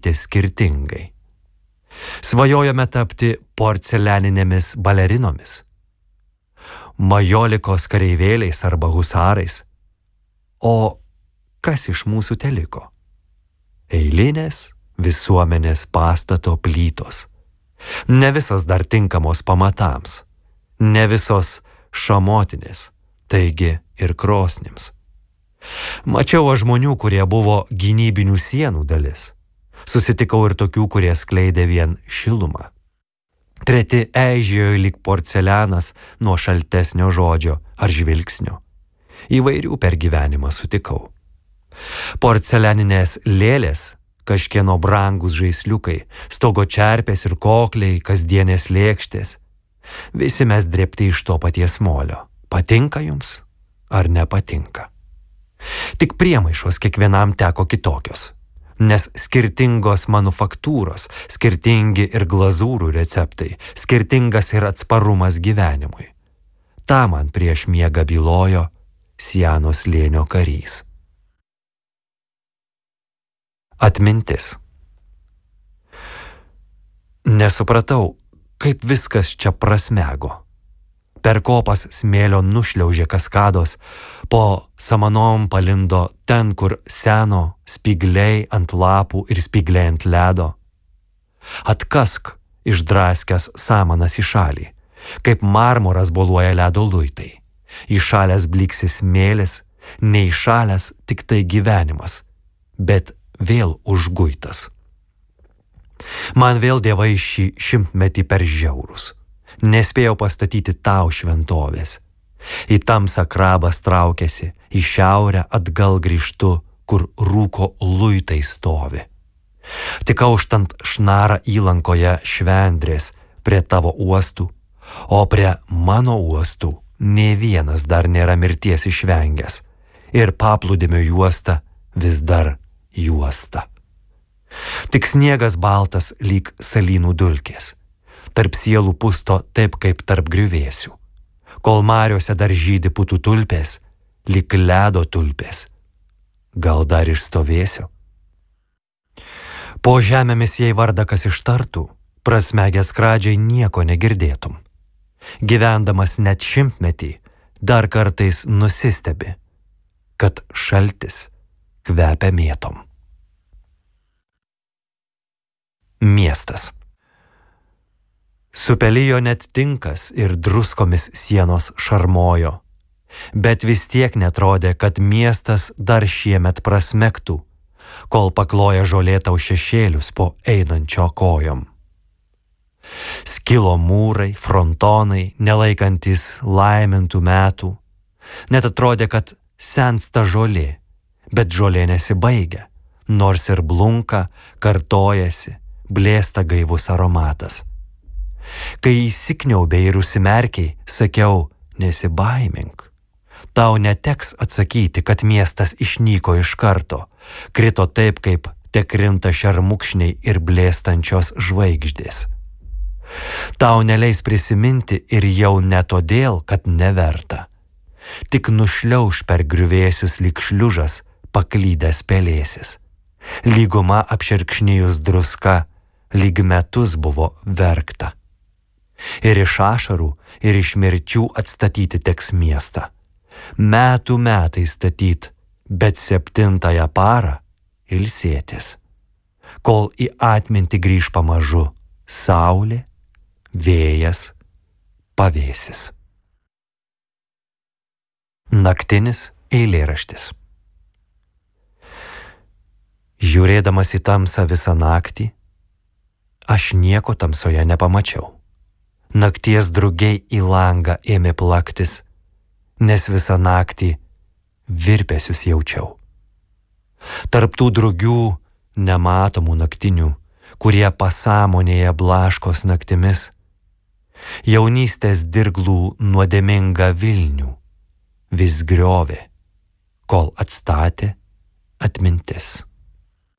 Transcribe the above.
daryti skirtingai. Svajojome tapti porcelianinėmis balerinomis, majolikos kareivėliais arba husarais. O kas iš mūsų teliko? Eilinės visuomenės pastato plytos. Ne visos dar tinkamos pamatams, ne visos šamotinės, taigi ir krosnims. Mačiau žmonių, kurie buvo gynybinių sienų dalis. Susitikau ir tokių, kurie skleidė vien šilumą. Treti eižėjo lyg porcelianas nuo šaltesnio žodžio ar žvilgsnio. Įvairių per gyvenimą sutikau. Porcelianinės lėlės, kažkieno brangus žaisliukai, stogo čerpės ir kokliai, kasdienės lėkštės. Visi mes drėbti iš to paties molio. Patinka jums ar nepatinka? Tik priemaišos kiekvienam teko kitokios, nes skirtingos manufaktūros, skirtingi ir glazūrų receptai, skirtingas ir atsparumas gyvenimui. Ta man prieš miegą bylojo Siano slėnio karys. Atmintis. Nesupratau, kaip viskas čia prasmego. Per kopas smėlio nušliaužė kaskados, po samanom palindo ten, kur seno spygliai ant lapų ir spygliai ant ledo. Atkask, išdraskęs samanas į šalį, kaip marmuras boluoja ledo luitai. Įšalęs bliksi smėlis, neįšalęs tik tai gyvenimas, bet vėl užguitas. Man vėl dievai šį šimtmetį per žiaurus. Nespėjau pastatyti tau šventovės. Į tamsą krabas traukėsi, į šiaurę atgal grįžtu, kur rūko luitai stovi. Tik auštant šnara įlankoje švendrės prie tavo uostų, o prie mano uostų nė vienas dar nėra mirties išvengęs ir paplūdimio juosta vis dar juosta. Tik sniegas baltas lyg salynų dulkės. Tarp sielų pusto taip kaip tarp griuvėsių. Kol mariose dar žydi putų tulpės, lyg ledo tulpės. Gal dar išstovėsiu? Po žemėmis jei vardą kas ištartų, prasmegęs skradžiai nieko negirdėtum. Gyvendamas net šimtmetį, dar kartais nusistebi, kad šaltis kvepia mėtom. Miestas. Supelijo net tinkas ir druskomis sienos šarmojo, bet vis tiek netrodė, kad miestas dar šiemet prasmegtų, kol pakloja žolė tau šešėlius po einančio kojom. Skilo mūrai, frontonai, nelaikantis laimintų metų. Net atrodė, kad sensta žolė, bet žolė nesibaigia, nors ir blunka, kartojasi, blėsta gaivus aromatas. Kai įsikniaubė ir užsimerkiai, sakiau, nesibaimink. Tau neteks atsakyti, kad miestas išnyko iš karto, krito taip, kaip te krinta šermukšniai ir blėstančios žvaigždės. Tau neleis prisiminti ir jau ne todėl, kad neverta. Tik nušliauš per griuvėsius lyg šliužas, paklydęs pelėsis. Lyguma apšerkšnijus druska, lyg metus buvo verkta. Ir iš ašarų, ir iš mirčių atstatyti teks miestą. Metų metai statyt, bet 7 parą ilsėtis. Kol į atmintį grįž pamažu saulė, vėjas, pavėsis. Naktinis eilėraštis. Žiūrėdamas į tamsą visą naktį, aš nieko tamsoje nepamačiau. Nakties drugiai į langą ėmė plaktis, nes visą naktį virpesius jaučiau. Tarp tų drugių nematomų naktinių, kurie pasąmonėje blaškos naktimis, jaunystės dirglų nuodėmingą Vilnių vis griovė, kol atstatė atmintis.